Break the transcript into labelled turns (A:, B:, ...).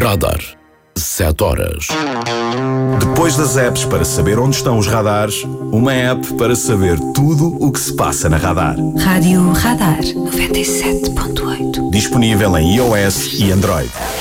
A: Radar. 7 horas.
B: Depois das apps para saber onde estão os radares, uma app para saber tudo o que se passa na Radar.
C: Rádio Radar 97.8.
B: Disponível em iOS e Android.